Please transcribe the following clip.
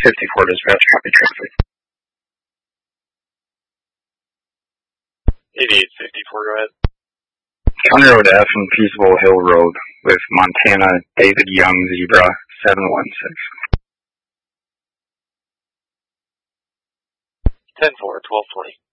54 dispatch, copy traffic. 8854, go ahead. County Road F and Peaceable Hill Road with Montana David Young Zebra 716. 10-4, 1220.